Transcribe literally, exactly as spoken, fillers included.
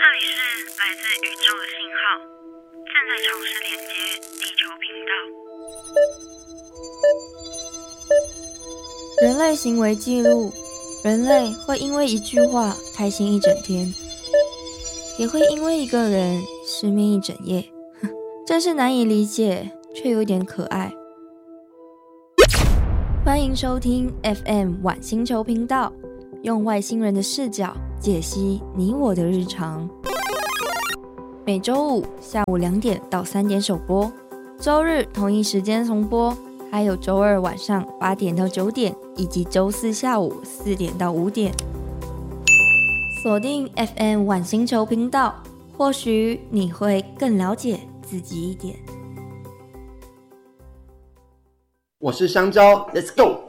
里是来自宇宙的信号，正在尝试连接地球频道。 人类行为记录，人类会因为一句话开心一整天，也会因为一个人失眠一整夜，真是难以理解，却有点可爱。欢迎收听 F M 晚星球频道，用外星人的视角解析你我的日常。每周五下午两点到三点首播，周日同一时间重播，还有周二晚上八点到九点，以及周四下午四点到五点。锁定 F M 晚星球频道，或许你会更了解自己一点。 我是香蕉 ，Let's go。